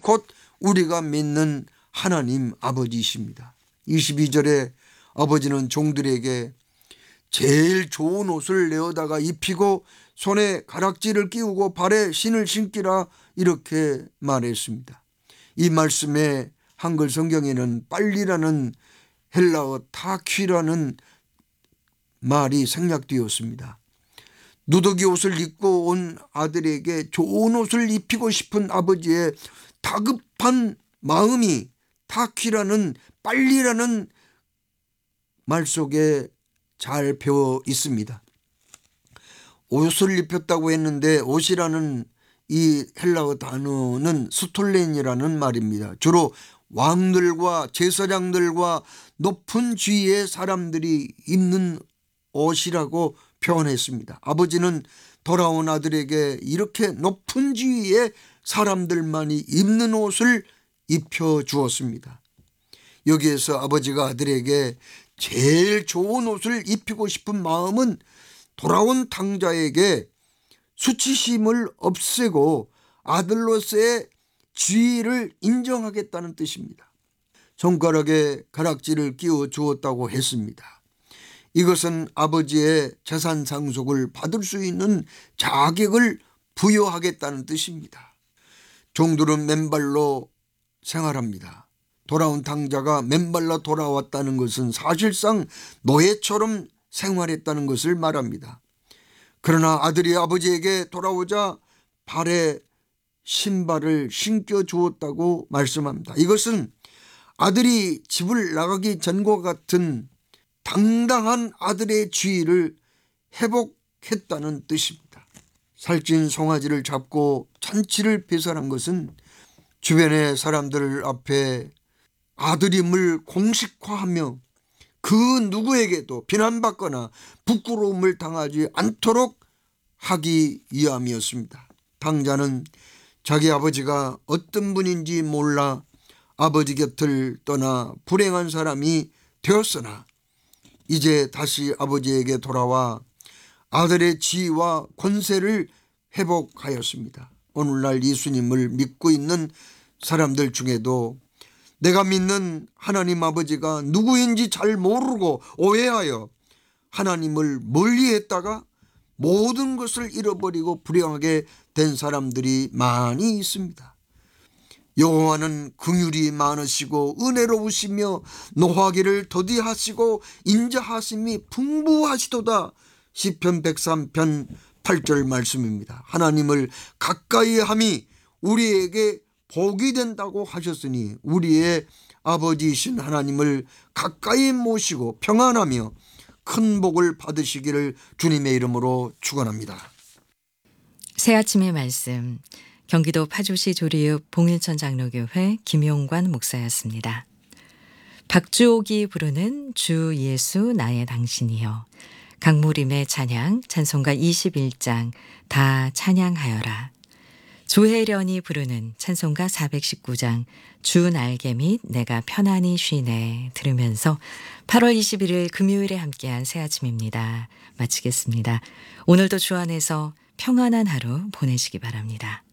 곧 우리가 믿는 하나님 아버지이십니다. 22절에 아버지는 종들에게 제일 좋은 옷을 내어다가 입히고 손에 가락지를 끼우고 발에 신을 신기라 이렇게 말했습니다. 이 말씀에 한글 성경에는 빨리라는 헬라어 타퀴라는 말이 생략되었습니다. 누더기 옷을 입고 온 아들에게 좋은 옷을 입히고 싶은 아버지의 다급한 마음이 타퀴라는 빨리라는 말 속에 잘 배어 있습니다. 옷을 입혔다고 했는데 옷이라는 이 헬라어 단어는 스톨렌이라는 말입니다. 주로 왕들과 제사장들과 높은 지위의 사람들이 입는 옷이라고 표현했습니다. 아버지는 돌아온 아들에게 이렇게 높은 지위의 사람들만이 입는 옷을 입혀 주었습니다. 여기에서 아버지가 아들에게 제일 좋은 옷을 입히고 싶은 마음은 돌아온 탕자에게 수치심을 없애고 아들로서의 지위를 인정하겠다는 뜻입니다. 손가락에 가락지를 끼워 주었다고 했습니다. 이것은 아버지의 재산 상속을 받을 수 있는 자격을 부여하겠다는 뜻입니다. 종들은 맨발로 생활합니다. 돌아온 탕자가 맨발로 돌아왔다는 것은 사실상 노예처럼 생활했다는 것을 말합니다. 그러나 아들이 아버지에게 돌아오자 발에 신발을 신겨 주었다고 말씀합니다. 이것은 아들이 집을 나가기 전과 같은 당당한 아들의 지위를 회복했다는 뜻입니다. 살찐 송아지를 잡고 잔치를 배설한 것은 주변의 사람들 앞에 아들임을 공식화하며 그 누구에게도 비난받거나 부끄러움을 당하지 않도록 하기 위함이었습니다. 탕자는 자기 아버지가 어떤 분인지 몰라 아버지 곁을 떠나 불행한 사람이 되었으나 이제 다시 아버지에게 돌아와 아들의 지위와 권세를 회복하였습니다. 오늘날 예수님을 믿고 있는 사람들 중에도 내가 믿는 하나님 아버지가 누구인지 잘 모르고 오해하여 하나님을 멀리했다가 모든 것을 잃어버리고 불행하게 된 사람들이 많이 있습니다. 여호와는 긍휼이 많으시고 은혜로우시며 노하기를 더디하시고 인자하심이 풍부하시도다. 시편 103편 8절 말씀입니다. 하나님을 가까이 함이 우리에게 복이 된다고 하셨으니 우리의 아버지이신 하나님을 가까이 모시고 평안하며 큰 복을 받으시기를 주님의 이름으로 축원합니다. 새아침의 말씀, 경기도 파주시 조리읍 봉일천 장로교회 김용관 목사였습니다. 박주옥이 부르는 주 예수 나의 당신이여, 강무림의 찬양 찬송가 21장 다 찬양하여라, 조혜련이 부르는 찬송가 419장 주 날개 및 내가 편안히 쉬네 들으면서 8월 21일 금요일에 함께한 새아침입니다. 마치겠습니다. 오늘도 주 안에서 평안한 하루 보내시기 바랍니다.